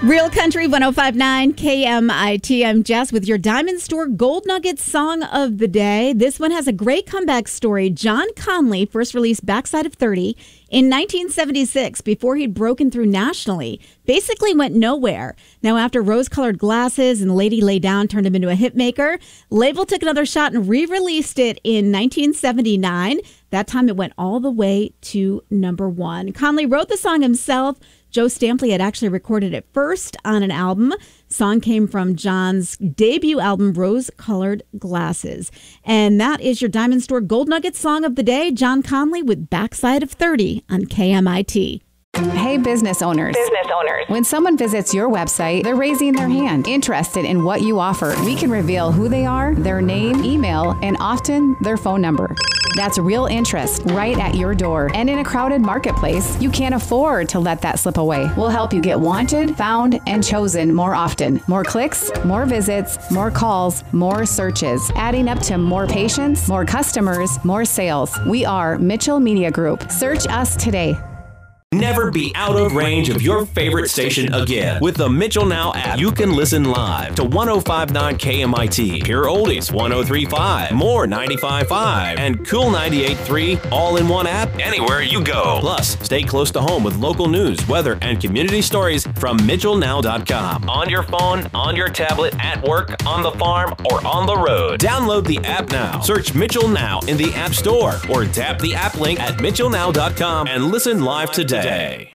Real Country 105.9 KMIT. I'm Jess with your Diamond Store Gold Nugget Song of the Day. This one has a great comeback story. John Conlee first released Backside of 30 in 1976 before he'd broken through nationally. Basically went nowhere. Now, after Rose-Colored Glasses and Lady Lay Down turned him into a hitmaker, label took another shot and re-released it in 1979. That time it went all the way to number one. Conlee wrote the song himself. Joe Stampley had actually recorded it first on an album. Song came from John's debut album, Rose-Colored Glasses. And that is your Diamond Store Gold Nugget Song of the Day. John Conlee with Backside of 30 on KMIT. Hey, business owners. When someone visits your website, they're raising their hand, interested in what you offer. We can reveal who they are, their name, email, and often their phone number. That's real interest right at your door. And in a crowded marketplace, you can't afford to let that slip away. We'll help you get wanted, found, and chosen more often. More clicks, more visits, more calls, more searches, adding up to more patients, more customers, more sales. We are Mitchell Media Group. Search us today. Never be out of range of your favorite station again. With the Mitchell Now app, you can listen live to 105.9 KMIT, Pure Oldies 103.5, More 95.5, and Cool 98.3 all in one app anywhere you go. Plus, stay close to home with local news, weather, and community stories from MitchellNow.com. On your phone, on your tablet, at work, on the farm, or on the road. Download the app now. Search Mitchell Now in the App Store or tap the app link at MitchellNow.com and listen live today.